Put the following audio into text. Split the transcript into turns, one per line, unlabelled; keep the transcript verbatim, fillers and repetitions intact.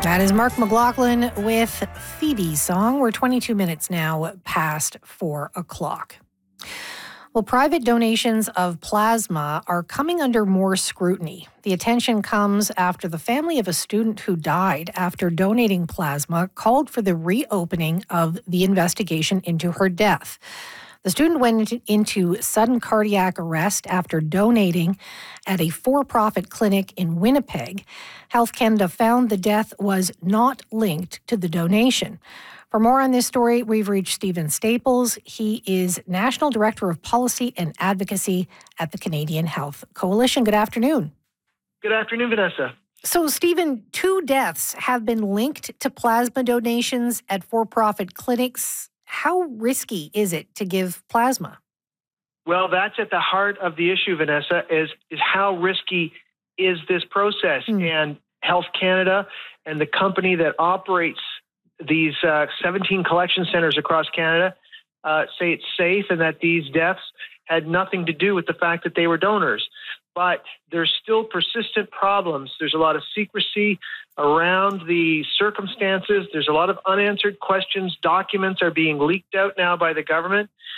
That is Mark McLaughlin with Phoebe's song. We're twenty-two minutes now past four o'clock. Well, private donations of plasma are coming under more scrutiny. The attention comes after the family of a student who died after donating plasma called for the reopening of the investigation into her death. The student went into sudden cardiac arrest after donating at a for-profit clinic in Winnipeg. Health Canada found the death was not linked to the donation. For more on this story, we've reached Stephen Staples. He is National Director of Policy and Advocacy at the Canadian Health Coalition. Good afternoon.
Good afternoon, Vanessa.
So, Stephen, two deaths have been linked to plasma donations at for-profit clinics. How risky is it to give plasma?
Well, that's at the heart of the issue, Vanessa, is, is how risky is this process? Mm. And Health Canada and the company that operates these uh, seventeen collection centers across Canada uh, say it's safe and that these deaths had nothing to do with the fact that they were donors. But there's still persistent problems. There's a lot of secrecy around the circumstances. There's a lot of unanswered questions. Documents are being leaked out now by the government.